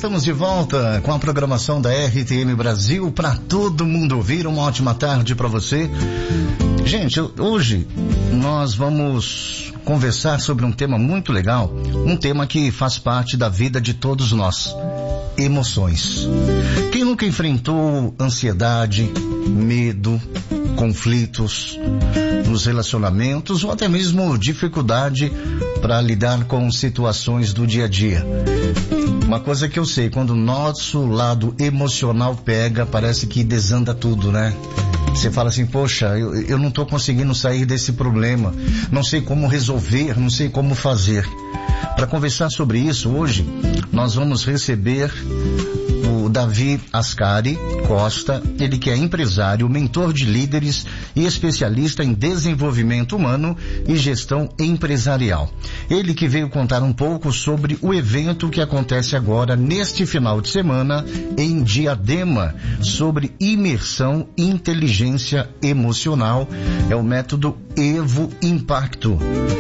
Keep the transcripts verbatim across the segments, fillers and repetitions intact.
estamos de volta com a programação da R T M Brasil para todo mundo ouvir. Uma ótima tarde para você. Gente, hoje nós vamos conversar sobre um tema muito legal, um tema que faz parte da vida de todos nós: emoções. Quem nunca enfrentou ansiedade, medo, conflitos nos relacionamentos ou até mesmo dificuldade para lidar com situações do dia a dia? Uma coisa que eu sei, quando o nosso lado emocional pega, parece que desanda tudo, né? Você fala assim, poxa, eu, eu não estou conseguindo sair desse problema, não sei como resolver, não sei como fazer. Para conversar sobre isso, hoje nós vamos receber o Davi Ascari Costa, ele que é empresário, mentor de líderes e especialista em desenvolvimento humano e gestão empresarial. Ele que veio contar um pouco sobre o evento que acontece agora neste final de semana em Diadema, sobre imersão e inteligência emocional. É o método Evo Impacto.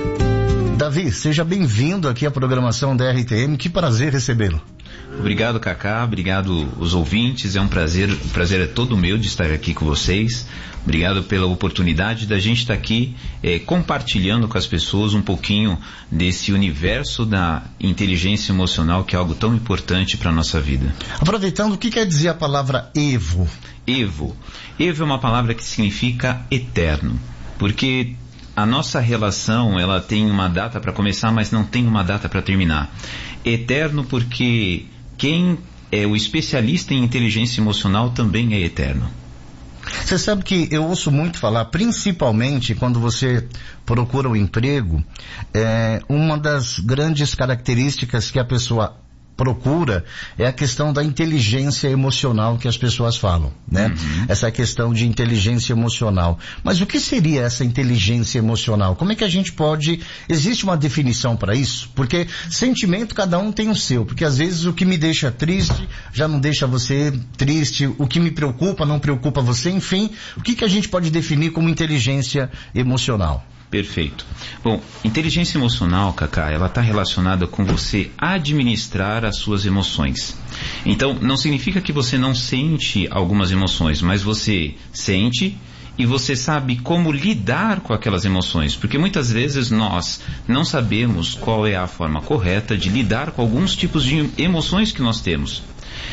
Davi, seja bem-vindo aqui à programação da R T M, que prazer recebê-lo. Obrigado, Cacá, obrigado os ouvintes, é um prazer, o prazer é todo meu de estar aqui com vocês. Obrigado pela oportunidade da gente estar aqui eh, compartilhando com as pessoas um pouquinho desse universo da inteligência emocional, que é algo tão importante para a nossa vida. Aproveitando, o que quer dizer a palavra Evo? Evo. Evo é uma palavra que significa eterno, porque a nossa relação, ela tem uma data para começar, mas não tem uma data para terminar. Eterno porque quem é o especialista em inteligência emocional também é eterno. Você sabe que eu ouço muito falar, principalmente quando você procura um emprego, é, uma das grandes características que a pessoa procura é a questão da inteligência emocional que as pessoas falam, né? Uhum. Essa questão de inteligência emocional. Mas o que seria essa inteligência emocional? Como é que a gente pode... Existe uma definição para isso? Porque sentimento cada um tem o seu, porque às vezes o que me deixa triste já não deixa você triste, o que me preocupa não preocupa você, enfim, o que que a gente pode definir como inteligência emocional? Perfeito. Bom, inteligência emocional, Cacá, ela está relacionada com você administrar as suas emoções. Então, não significa que você não sente algumas emoções, mas você sente e você sabe como lidar com aquelas emoções. Porque muitas vezes nós não sabemos qual é a forma correta de lidar com alguns tipos de emoções que nós temos.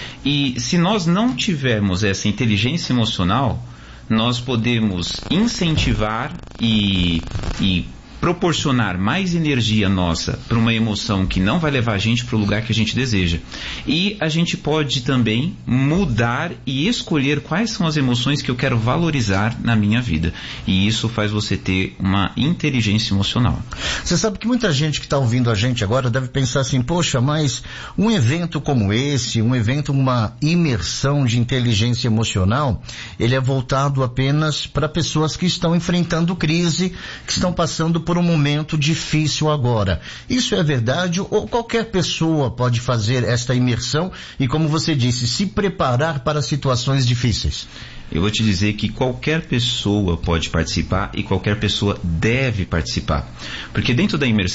E se nós não tivermos essa inteligência emocional, nós podemos incentivar e, e proporcionar mais energia nossa para uma emoção que não vai levar a gente para o lugar que a gente deseja. E a gente pode também mudar e escolher quais são as emoções que eu quero valorizar na minha vida. E isso faz você ter uma inteligência emocional. Você sabe que muita gente que está ouvindo a gente agora deve pensar assim, poxa, mas um evento como esse, um evento, uma imersão de inteligência emocional, ele é voltado apenas para pessoas que estão enfrentando crise, que estão passando por por um momento difícil agora. Isso é verdade ou qualquer pessoa pode fazer esta imersão e, como você disse, se preparar para situações difíceis? Eu vou te dizer que qualquer pessoa pode participar e qualquer pessoa deve participar. Porque dentro da imersão